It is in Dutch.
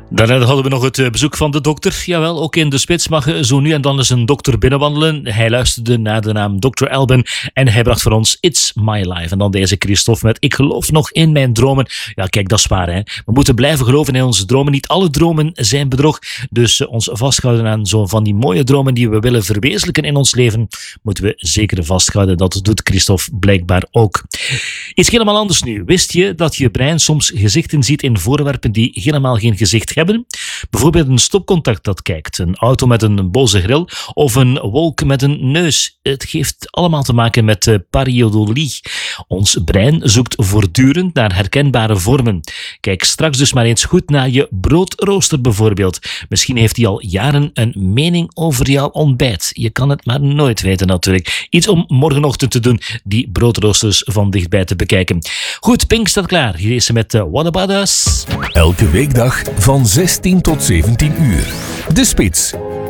Daarnet hadden we nog het bezoek van de dokter. Jawel, ook in de spits mag zo nu en dan eens een dokter binnenwandelen. Hij luisterde naar de naam Dr. Alban en hij bracht voor ons It's My Life. En dan deze Christophe met Ik geloof nog in mijn dromen. Ja, kijk, dat is waar, hè. We moeten blijven geloven in onze dromen. Niet alle dromen zijn bedrog. Dus ons vasthouden aan zo van die mooie dromen die we willen verwezenlijken in ons leven, moeten we zeker vasthouden. Dat doet Christophe blijkbaar ook. Iets helemaal anders nu. Wist je dat je brein soms gezichten ziet in voorwerpen die helemaal geen gezicht hebben? Bijvoorbeeld een stopcontact dat kijkt, een auto met een boze grill of een wolk met een neus. Het heeft allemaal te maken met pareidolie. Ons brein zoekt voortdurend naar herkenbare vormen. Kijk straks dus maar eens goed naar je broodrooster bijvoorbeeld. Misschien heeft hij al jaren een mening over jouw ontbijt. Je kan het maar nooit weten natuurlijk. Iets om morgenochtend te doen, die broodroosters van dichtbij te bekijken. Goed, Pink staat klaar. Hier is ze met What About Us. Elke weekdag van 16 tot 17 uur. De Spits.